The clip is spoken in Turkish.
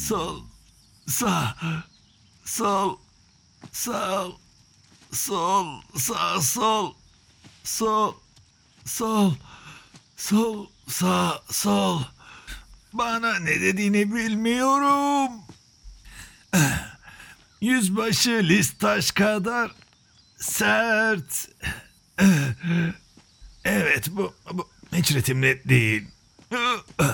Sol, sağ, sol, sağ, sol, sağ, sol, sol, sol, sol, sağ, sol. Bana ne dediğini bilmiyorum. Yüzbaşı Listaş kadar sert. Evet, bu hiç ritimli değil.